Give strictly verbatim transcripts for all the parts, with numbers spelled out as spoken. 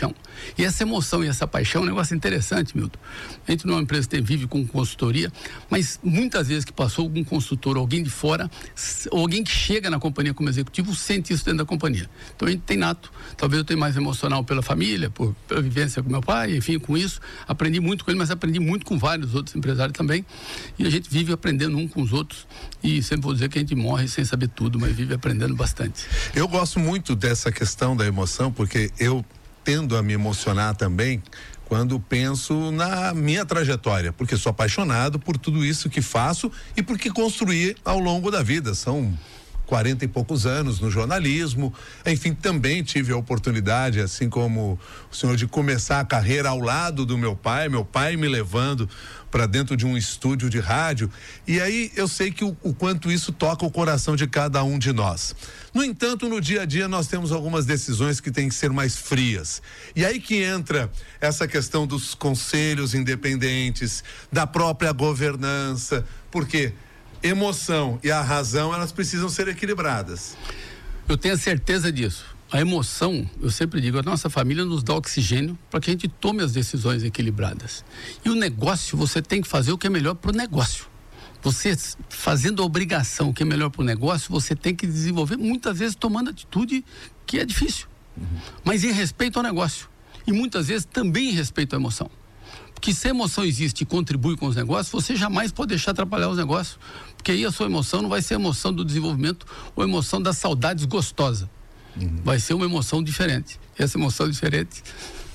paixão. E essa emoção e essa paixão é um negócio interessante, Milton. A gente numa empresa que vive com consultoria, mas muitas vezes que passou algum consultor, alguém de fora, ou alguém que chega na companhia como executivo, sente isso dentro da companhia. Então a gente tem nato. Talvez eu tenha mais emocional pela família, por, pela vivência com meu pai, enfim, com isso. Aprendi muito com ele, mas aprendi muito com vários outros empresários também. E a gente vive aprendendo um com os outros. E sempre vou dizer que a gente morre sem saber tudo, mas vive aprendendo bastante. Eu gosto muito dessa questão da emoção, porque eu tendo a me emocionar também quando penso na minha trajetória, porque sou apaixonado por tudo isso que faço e porque construí ao longo da vida. São quarenta e poucos anos no jornalismo, enfim, também tive a oportunidade, assim como o senhor, de começar a carreira ao lado do meu pai, meu pai me levando para dentro de um estúdio de rádio, e aí eu sei que o, o quanto isso toca o coração de cada um de nós. No entanto, no dia a dia nós temos algumas decisões que têm que ser mais frias, e aí que entra essa questão dos conselhos independentes, da própria governança, porque emoção e a razão, elas precisam ser equilibradas. Eu tenho a certeza disso. A emoção, eu sempre digo, a nossa família nos dá oxigênio para que a gente tome as decisões equilibradas. E o negócio, você tem que fazer o que é melhor para o negócio. Você fazendo a obrigação, o que é melhor para o negócio, você tem que desenvolver, muitas vezes tomando atitude que é difícil. Uhum. Mas em respeito ao negócio. E muitas vezes também em respeito à emoção. Porque se a emoção existe e contribui com os negócios, você jamais pode deixar atrapalhar os negócios. Porque aí a sua emoção não vai ser a emoção do desenvolvimento ou a emoção das saudades gostosa. Uhum. Vai ser uma emoção diferente. E essa emoção diferente,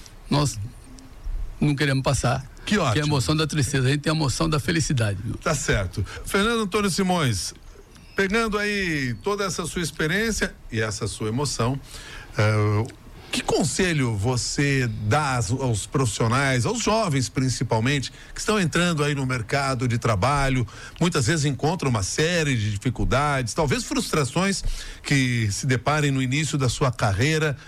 nós não queremos passar. Que ótimo. Que é a emoção da tristeza. A gente tem a emoção da felicidade. Viu? Tá certo. Fernando Antônio Simões, pegando aí toda essa sua experiência e essa sua emoção, uh, que conselho você dá aos, aos profissionais, aos jovens principalmente, que estão entrando aí no mercado de trabalho, muitas vezes encontram uma série de dificuldades, talvez frustrações que se deparem no início da sua carreira.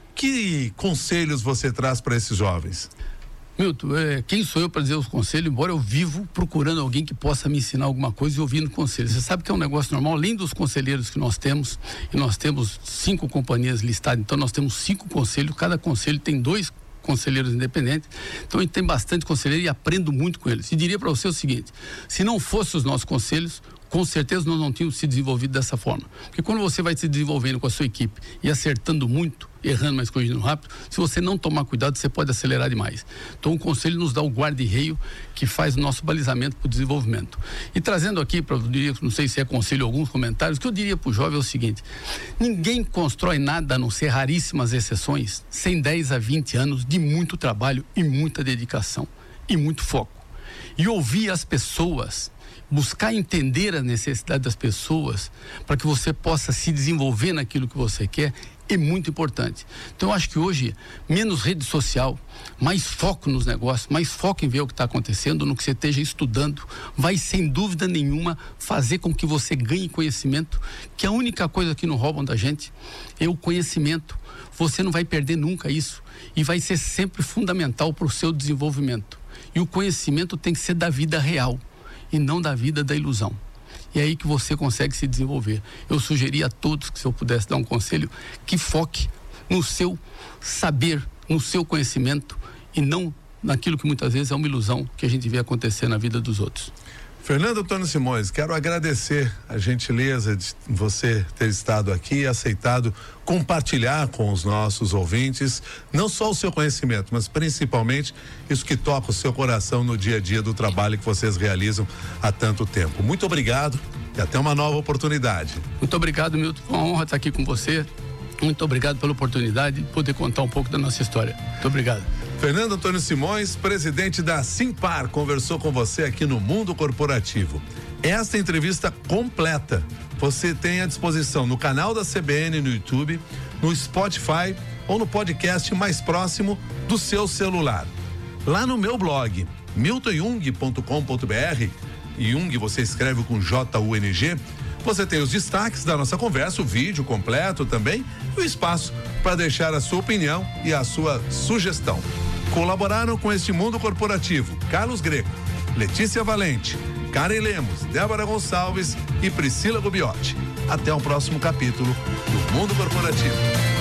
Que conselhos você traz para esses jovens? Milton, é, quem sou eu para dizer os conselhos, embora eu vivo procurando alguém que possa me ensinar alguma coisa e ouvindo conselhos. Você sabe que é um negócio normal, além dos conselheiros que nós temos, e nós temos cinco companhias listadas, então nós temos cinco conselhos, cada conselho tem dois conselheiros independentes, então a gente tem bastante conselheiro e aprendo muito com eles. E diria para você o seguinte, se não fossem os nossos conselhos, com certeza nós não tínhamos se desenvolvido dessa forma. Porque quando você vai se desenvolvendo com a sua equipe e acertando muito, errando, mas corrigindo rápido, se você não tomar cuidado, você pode acelerar demais. Então o conselho nos dá o guarda-reio que faz o nosso balizamento para o desenvolvimento. E trazendo aqui, para não sei se é conselho ou alguns comentários, o que eu diria para o jovem é o seguinte, ninguém constrói nada, a não ser raríssimas exceções, sem dez a vinte anos de muito trabalho e muita dedicação e muito foco. E ouvir as pessoas, buscar entender a necessidade das pessoas para que você possa se desenvolver naquilo que você quer é muito importante. Então eu acho que hoje, menos rede social, mais foco nos negócios, mais foco em ver o que está acontecendo, no que você esteja estudando, vai sem dúvida nenhuma fazer com que você ganhe conhecimento, que a única coisa que não roubam da gente é o conhecimento. Você não vai perder nunca isso e vai ser sempre fundamental para o seu desenvolvimento. E o conhecimento tem que ser da vida real e não da vida da ilusão. E é aí que você consegue se desenvolver. Eu sugeria a todos que, se eu pudesse dar um conselho, que foque no seu saber, no seu conhecimento e não naquilo que muitas vezes é uma ilusão que a gente vê acontecer na vida dos outros. Fernando Antônio Simões, quero agradecer a gentileza de você ter estado aqui e aceitado compartilhar com os nossos ouvintes, não só o seu conhecimento, mas principalmente isso que toca o seu coração no dia a dia do trabalho que vocês realizam há tanto tempo. Muito obrigado e até uma nova oportunidade. Muito obrigado, Milton. Foi uma honra estar aqui com você. Muito obrigado pela oportunidade de poder contar um pouco da nossa história. Muito obrigado. Fernando Antônio Simões, presidente da Simpar, conversou com você aqui no Mundo Corporativo. Esta entrevista completa você tem à disposição no canal da C B N no YouTube, no Spotify ou no podcast mais próximo do seu celular. Lá no meu blog, milton jung ponto com ponto b r, Jung você escreve com J U N G, você tem os destaques da nossa conversa, o vídeo completo também e o espaço para deixar a sua opinião e a sua sugestão. Colaboraram com este Mundo Corporativo Carlos Greco, Letícia Valente, Karen Lemos, Débora Gonçalves e Priscila Gubiotti. Até o próximo capítulo do Mundo Corporativo.